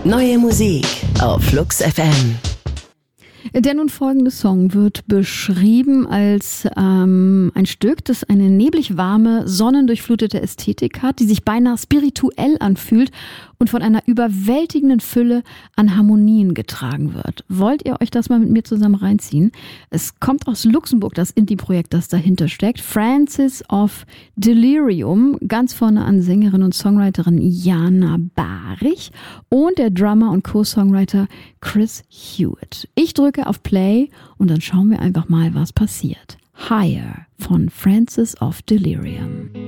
Neue Musik auf Flux FM. Der nun folgende Song wird beschrieben als ein Stück, das eine neblig warme, sonnendurchflutete Ästhetik hat, die sich beinahe spirituell anfühlt und von einer überwältigenden Fülle an Harmonien getragen wird. Wollt ihr euch das mal mit mir zusammen reinziehen? Es kommt aus Luxemburg, das Indie-Projekt, das dahinter steckt. Frances of Delirium, ganz vorne an Sängerin und Songwriterin Jana Barich und der Drummer und Co-Songwriter Chris Hewitt. Ich drücke auf Play und dann schauen wir einfach mal, was passiert. Higher von Frances of Delirium.